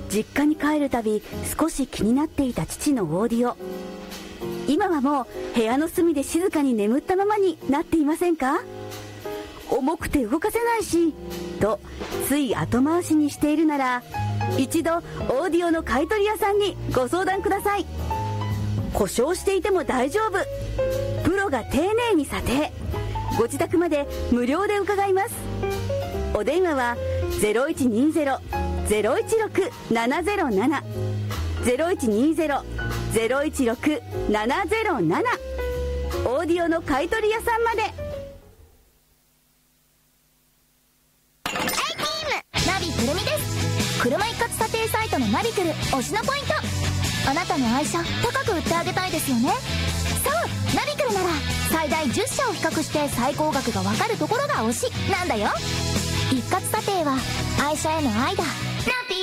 実家に帰るたび少し気になっていた父のオーディオ。今はもう部屋の隅で静かに眠ったままになっていませんか？重くて動かせないしとつい後回しにしているなら、一度オーディオの買い取り屋さんにご相談ください。故障していても大丈夫、プロが丁寧に査定、ご自宅まで無料で伺います。お電話は 0120-016-707 0120-016-707 オーディオの買い取り屋さんまで。 ナビくるみです。車一括査定サイトのナビくる推しのポイント。あなたの愛車高く売ってあげたいですよね。そう、ナビくるなら最大10社を比較して最高額が分かるところが推しなんだよ。一括査定は愛車への愛だ。ナビ